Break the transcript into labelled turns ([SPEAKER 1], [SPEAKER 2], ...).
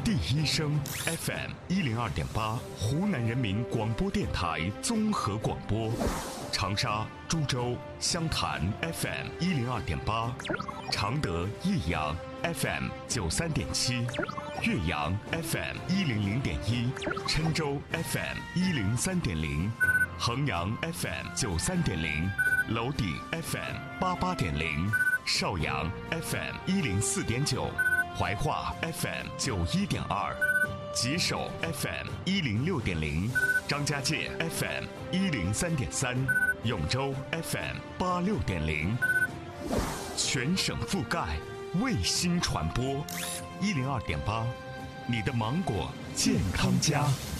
[SPEAKER 1] 第一声 FM 102.8，湖南人民广播电台综合广播。长沙、株洲、湘潭 FM 102.8，常德、益阳 FM 93.7，岳阳 FM 100.1，郴州 FM 103.0，衡阳 FM 93.0，娄底 FM 88.0，邵阳 FM 104.9，怀化 FM 91.2，吉首 FM 106.0，张家界 FM 103.3，永州 FM 86.0，全省覆盖，卫星传播，102.8，你的芒果健康家。